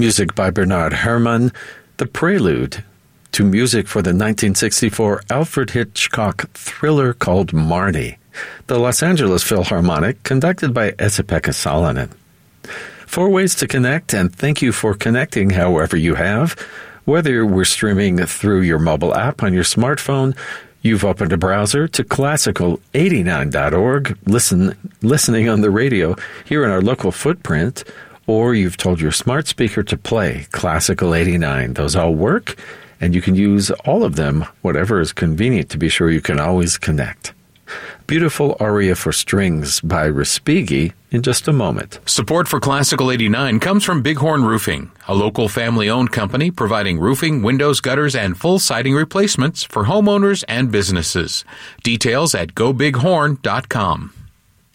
Music by Bernard Herrmann, the prelude to music for the 1964 Alfred Hitchcock thriller called Marty, the Los Angeles Philharmonic, conducted by Esa-Pekka Salonen. 4 ways to connect, and thank you for connecting however you have. Whether we're streaming through your mobile app on your smartphone, you've opened a browser to classical89.org, listening on the radio here in our local footprint, or you've told your smart speaker to play Classical 89. Those all work, and you can use all of them, whatever is convenient, to be sure you can always connect. Beautiful Aria for Strings by Respighi in just a moment. Support for Classical 89 comes from Bighorn Roofing, a local family-owned company providing roofing, windows, gutters, and full siding replacements for homeowners and businesses. Details at gobighorn.com.